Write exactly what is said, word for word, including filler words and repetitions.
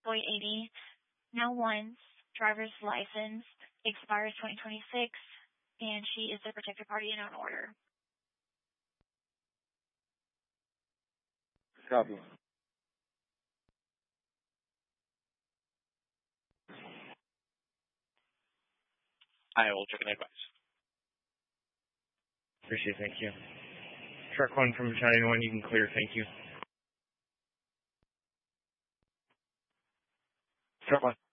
Boy eighty, now one's driver's license expires twenty twenty-six, and she is the protected party in an order. Copy. I will check and advise. Appreciate it, thank you. Truck one from China one, you can clear, thank you. Truck one.